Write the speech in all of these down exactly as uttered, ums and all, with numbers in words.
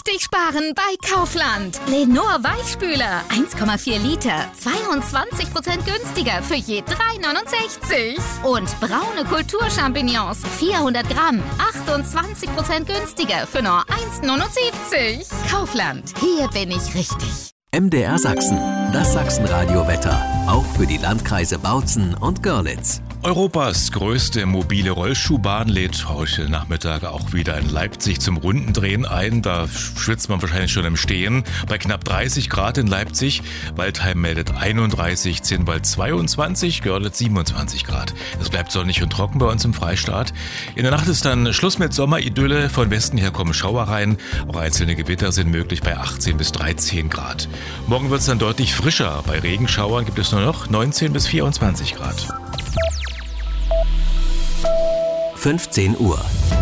richtig sparen bei Kaufland. Lenor Weichspüler, eins Komma vier Liter, zweiundzwanzig Prozent günstiger für je drei neunundsechzig. Und braune Kulturchampignons, vierhundert Gramm, achtundzwanzig Prozent günstiger für nur eins neunundsiebzig. Kaufland, hier bin ich richtig. M D R Sachsen, das Sachsenradio-Wetter, auch für die Landkreise Bautzen und Görlitz. Europas größte mobile Rollschuhbahn lädt heute Nachmittag auch wieder in Leipzig zum Rundendrehen ein. Da schwitzt man wahrscheinlich schon im Stehen. Bei knapp dreißig Grad in Leipzig. Waldheim meldet einunddreißig, Zinnwald zweiundzwanzig, Görlitz siebenundzwanzig Grad. Es bleibt sonnig und trocken bei uns im Freistaat. In der Nacht ist dann Schluss mit Sommeridylle. Von Westen her kommen Schauer rein. Auch einzelne Gewitter sind möglich bei achtzehn bis dreizehn Grad. Morgen wird es dann deutlich frischer. Bei Regenschauern gibt es nur noch neunzehn bis vierundzwanzig Grad. fünfzehn Uhr.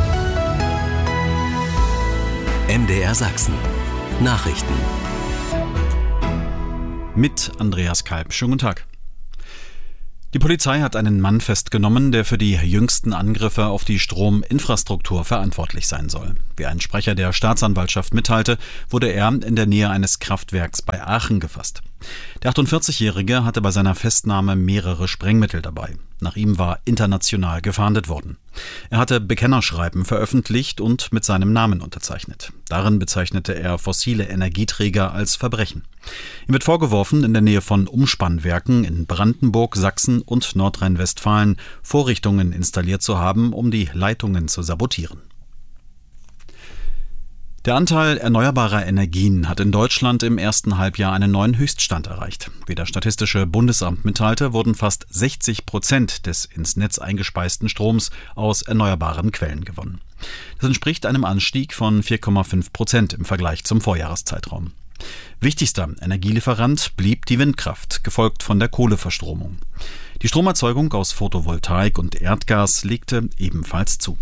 M D R Sachsen. Nachrichten. Mit Andreas Kalb. Schönen guten Tag. Die Polizei hat einen Mann festgenommen, der für die jüngsten Angriffe auf die Strominfrastruktur verantwortlich sein soll. Wie ein Sprecher der Staatsanwaltschaft mitteilte, wurde er in der Nähe eines Kraftwerks bei Aachen gefasst. Der achtundvierzigjährige hatte bei seiner Festnahme mehrere Sprengmittel dabei. Nach ihm war international gefahndet worden. Er hatte Bekennerschreiben veröffentlicht und mit seinem Namen unterzeichnet. Darin bezeichnete er fossile Energieträger als Verbrechen. Ihm wird vorgeworfen, in der Nähe von Umspannwerken in Brandenburg, Sachsen und Nordrhein-Westfalen Vorrichtungen installiert zu haben, um die Leitungen zu sabotieren. Der Anteil erneuerbarer Energien hat in Deutschland im ersten Halbjahr einen neuen Höchststand erreicht. Wie das Statistische Bundesamt mitteilte, wurden fast sechzig Prozent des ins Netz eingespeisten Stroms aus erneuerbaren Quellen gewonnen. Das entspricht einem Anstieg von vier Komma fünf Prozent im Vergleich zum Vorjahreszeitraum. Wichtigster Energielieferant blieb die Windkraft, gefolgt von der Kohleverstromung. Die Stromerzeugung aus Photovoltaik und Erdgas legte ebenfalls zu.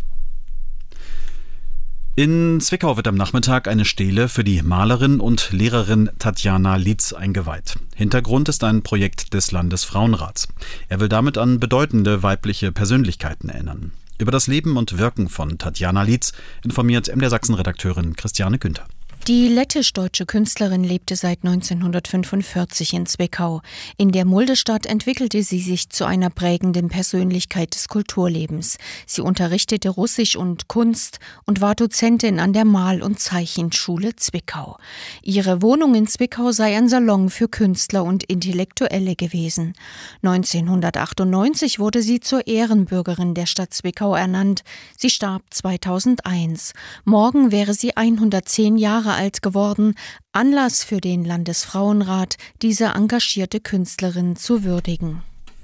In Zwickau wird am Nachmittag eine Stele für die Malerin und Lehrerin Tatjana Litz eingeweiht. Hintergrund ist ein Projekt des Landesfrauenrats. Er will damit an bedeutende weibliche Persönlichkeiten erinnern. Über das Leben und Wirken von Tatjana Litz informiert M D R Sachsen-Redakteurin Christiane Günther. Die lettisch-deutsche Künstlerin lebte seit neunzehnhundertfünfundvierzig in Zwickau. In der Muldestadt entwickelte sie sich zu einer prägenden Persönlichkeit des Kulturlebens. Sie unterrichtete Russisch und Kunst und war Dozentin an der Mal- und Zeichenschule Zwickau. Ihre Wohnung in Zwickau sei ein Salon für Künstler und Intellektuelle gewesen. neunzehnhundertachtundneunzig wurde sie zur Ehrenbürgerin der Stadt Zwickau ernannt. Sie starb zweitausendeins. Morgen wäre sie hundertzehn Jahre alt geworden, Anlass für den Landesfrauenrat, diese engagierte Künstlerin zu würdigen.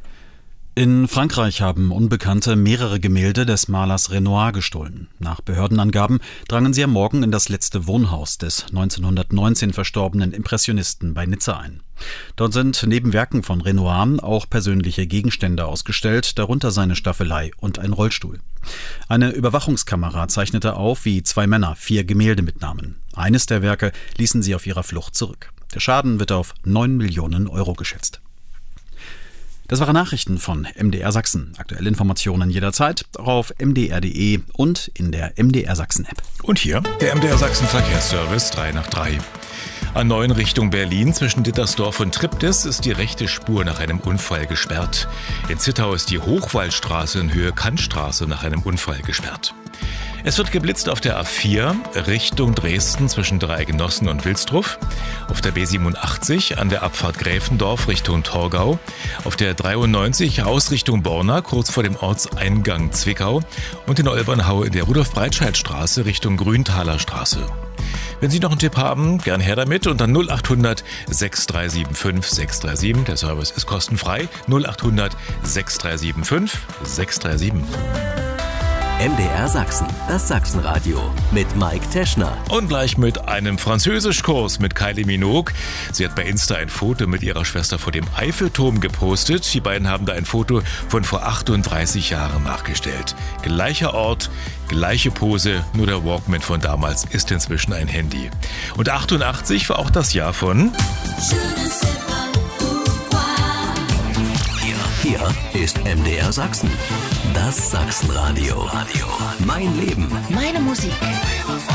In Frankreich haben Unbekannte mehrere Gemälde des Malers Renoir gestohlen. Nach Behördenangaben drangen sie am Morgen in das letzte Wohnhaus des neunzehnhundertneunzehn verstorbenen Impressionisten bei Nizza ein. Dort sind neben Werken von Renoir auch persönliche Gegenstände ausgestellt, darunter seine Staffelei und ein Rollstuhl. Eine Überwachungskamera zeichnete auf, wie zwei Männer vier Gemälde mitnahmen. Eines der Werke ließen sie auf ihrer Flucht zurück. Der Schaden wird auf neun Millionen Euro geschätzt. Das waren Nachrichten von M D R Sachsen. Aktuelle Informationen jederzeit auf m d r punkt d e und in der M D R Sachsen App. Und hier der M D R Sachsen Verkehrsservice drei nach drei. A neun Richtung Berlin zwischen Dittersdorf und Triptis ist die rechte Spur nach einem Unfall gesperrt. In Zittau ist die Hochwaldstraße in Höhe Kantstraße nach einem Unfall gesperrt. Es wird geblitzt auf der A vier Richtung Dresden zwischen Dreieckenossen und Wilsdruff, auf der B siebenundachtzig an der Abfahrt Gräfendorf Richtung Torgau, auf der dreiundneunzig Ausrichtung Borna kurz vor dem Ortseingang Zwickau und in Olbernhau in der Rudolf-Breitscheid-Straße Richtung Grüntaler Straße. Wenn Sie noch einen Tipp haben, gern her damit und dann null acht hundert sechs drei sieben fünf sechs drei sieben. Der Service ist kostenfrei. null acht hundert sechs drei sieben fünf sechs drei sieben. M D R Sachsen, das Sachsenradio mit Mike Teschner. Und gleich mit einem Französischkurs mit Kylie Minogue. Sie hat bei Insta ein Foto mit ihrer Schwester vor dem Eiffelturm gepostet. Die beiden haben da ein Foto von vor achtunddreißig Jahren nachgestellt. Gleicher Ort, gleiche Pose, nur der Walkman von damals ist inzwischen ein Handy. Und achtundachtzig war auch das Jahr von... Hier, hier ist M D R Sachsen. Das Sachsenradio. Mein Leben. Meine Musik.